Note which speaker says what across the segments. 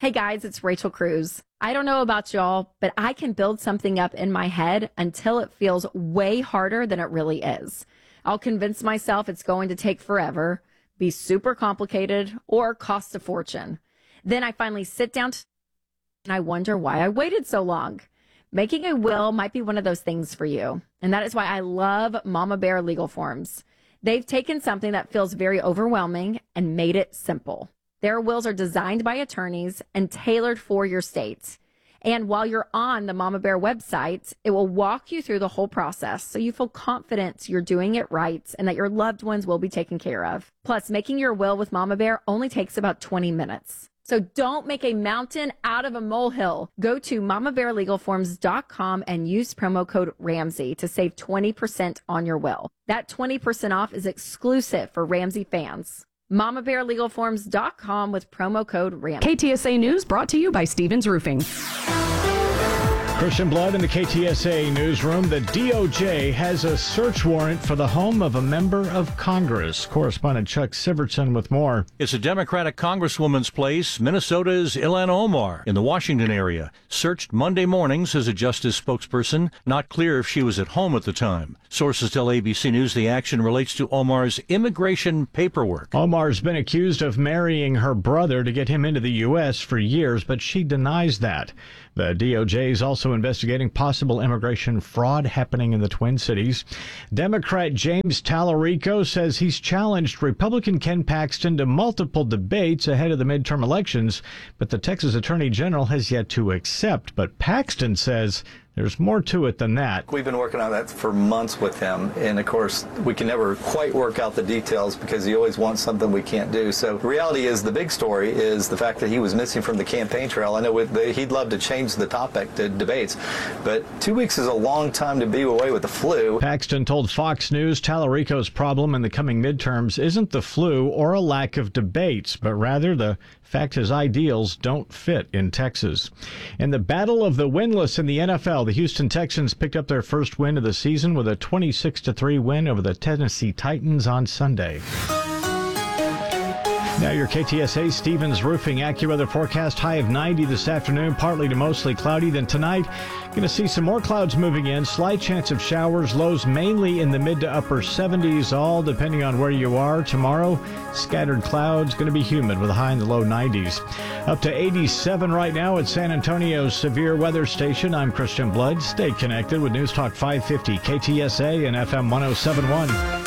Speaker 1: Hey guys, it's Rachel Cruz. I don't know about y'all, but I can build something up in my head until it feels way harder than it really is. I'll convince myself it's going to take forever, be super complicated, or cost a fortune. Then I finally sit down and I wonder why I waited so long. Making a will might be one of those things for you. And that is why I love Mama Bear Legal Forms. They've taken something that feels very overwhelming and made it simple. Their wills are designed by attorneys and tailored for your state. And while you're on the Mama Bear website, it will walk you through the whole process so you feel confident you're doing it right and that your loved ones will be taken care of. Plus, making your will with Mama Bear only takes about 20 minutes. So don't make a mountain out of a molehill. Go to mamabearlegalforms.com and use promo code Ramsey to save 20% on your will. That 20% off is exclusive for Ramsey fans. mamabearlegalforms.com with promo code Ramsey.
Speaker 2: KTSA News brought to you by Stevens Roofing.
Speaker 3: Christian Blood in the KTSA newsroom. The DOJ has a search warrant for the home of a member of Congress. Correspondent Chuck Sivertson with more.
Speaker 4: It's a Democratic Congresswoman's place. Minnesota's Ilhan Omar in the Washington area. Searched Monday morning, says a justice spokesperson. Not clear if she was at home at the time. Sources tell ABC News the action relates to Omar's immigration paperwork.
Speaker 3: Omar's been accused of marrying her brother to get him into the U.S. for years, but she denies that. The DOJ is also investigating possible immigration fraud happening in the Twin Cities. Democrat James Tallarico says he's challenged Republican Ken Paxton to multiple debates ahead of the midterm elections, but the Texas Attorney General has yet to accept. But Paxton says there's more to it than that.
Speaker 5: We've been working on that for months with him, and of course, we can never quite work out the details because he always wants something we can't do. So the reality is, the big story is the fact that he was missing from the campaign trail. I know he'd love to change the topic to debates, but 2 weeks is a long time to be away with the flu.
Speaker 3: Paxton told Fox News Tallarico's problem in the coming midterms isn't the flu or a lack of debates, but rather the fact his ideals don't fit in Texas. In the battle of the winless in the NFL, the Houston Texans picked up their first win of the season with a 26-3 win over the Tennessee Titans on Sunday. Now your KTSA Stevens Roofing AccuWeather forecast. High of 90 this afternoon, partly to mostly cloudy. Then tonight, going to see some more clouds moving in. Slight chance of showers. Lows mainly in the mid to upper 70s, all depending on where you are. Tomorrow, scattered clouds. Going to be humid with a high in the low 90s. Up to 87 right now at San Antonio's Severe Weather Station. I'm Christian Blood. Stay connected with News Talk 550 KTSA and FM 1071.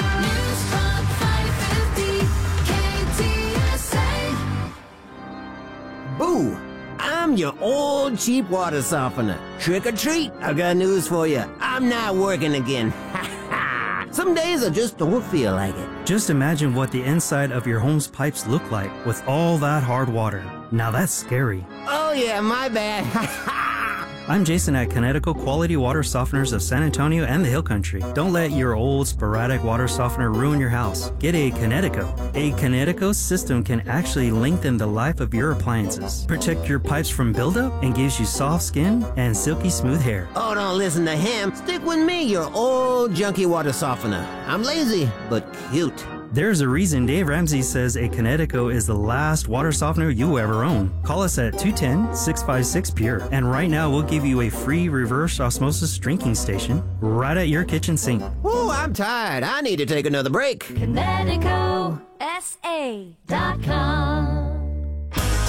Speaker 6: Boo! I'm your old cheap water softener. Trick or treat, I got news for you. I'm not working again. Some days I just don't feel like it.
Speaker 7: Just imagine what the inside of your home's pipes look like with all that hard water. Now that's scary.
Speaker 6: Oh yeah, my bad.
Speaker 7: I'm Jason at Connecticut Quality Water Softeners of San Antonio and the Hill Country. Don't let your old sporadic water softener ruin your house. Get a Connecticut. A Connecticut system can actually lengthen the life of your appliances, protect your pipes from buildup, and gives you soft skin and silky smooth hair.
Speaker 6: Oh, don't listen to him. Stick with me, your old junky water softener. I'm lazy, but cute.
Speaker 7: There's a reason Dave Ramsey says a Connecticut is the last water softener you ever own. Call us at 210-656-PURE. And right now, we'll give you a free reverse osmosis drinking station right at your kitchen sink.
Speaker 6: Woo, I'm tired. I need to take another break.
Speaker 8: ConnecticutSA.com.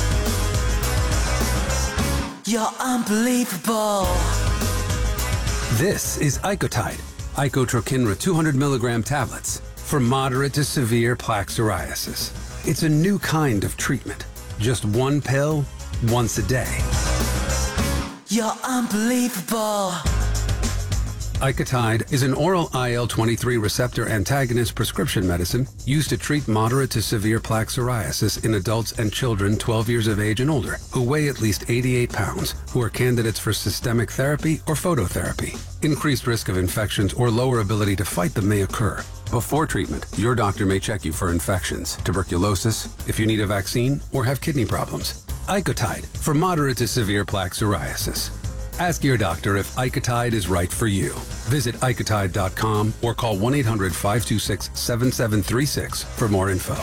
Speaker 8: You're unbelievable.
Speaker 9: This is Icotide, Icotrokinra 200 milligram tablets for moderate to severe plaque psoriasis. It's a new kind of treatment. Just one pill, once a day.
Speaker 8: You're unbelievable.
Speaker 9: Icotide is an oral IL-23 receptor antagonist prescription medicine used to treat moderate to severe plaque psoriasis in adults and children 12 years of age and older who weigh at least 88 pounds, who are candidates for systemic therapy or phototherapy. Increased risk of infections or lower ability to fight them may occur. Before treatment, your doctor may check you for infections, tuberculosis, if you need a vaccine, or have kidney problems. Icotide for moderate to severe plaque psoriasis. Ask your doctor if Icotide is right for you. Visit Icotide.com or call 1-800-526-7736 for more info.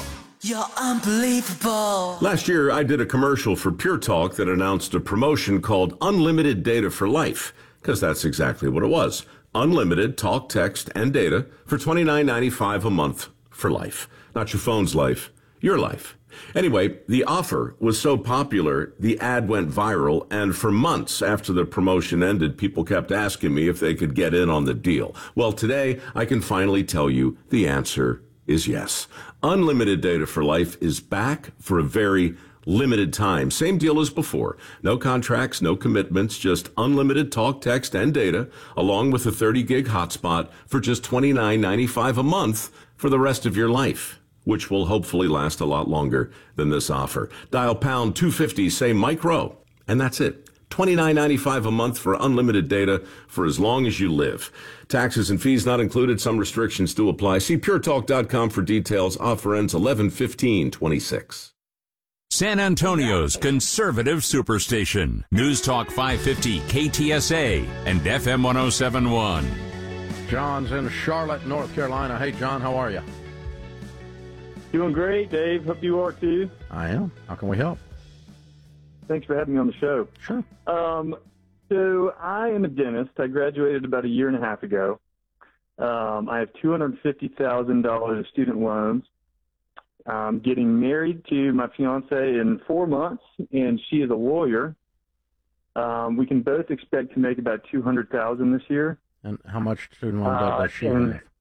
Speaker 8: You're unbelievable.
Speaker 10: Last year, I did a commercial for Pure Talk that announced a promotion called Unlimited Data for Life, because that's exactly what it was. Unlimited talk, text, and data for $29.95 a month for life. Not your phone's life, your life. Anyway, the offer was so popular, the ad went viral, and for months after the promotion ended, people kept asking me if they could get in on the deal. Well, today, I can finally tell you the answer is yes. Unlimited Data for Life is back for a very limited time. Same deal as before. No contracts, no commitments, just unlimited talk, text, and data, along with a 30-gig hotspot for just $29.95 a month for the rest of your life, which will hopefully last a lot longer than this offer. Dial pound 250, say Mike Rowe, and that's it. $29.95 a month for unlimited data for as long as you live. Taxes and fees not included. Some restrictions do apply. See puretalk.com for details. Offer ends 11/15/26.
Speaker 11: San Antonio's conservative superstation. News Talk 550 KTSA and FM 1071.
Speaker 12: John's in Charlotte, North Carolina. Hey, John, how are you?
Speaker 13: Doing great, Dave. Hope you are too.
Speaker 12: I am. How can we help?
Speaker 13: Thanks for having me on the show.
Speaker 12: Sure.
Speaker 13: So I am a dentist. I graduated about a year and a half ago. I have $250,000 of student loans. I'm getting married to my fiance in 4 months, and she is a lawyer. We can both expect to make about $200,000 this year.
Speaker 12: And how much student loan debt does she have?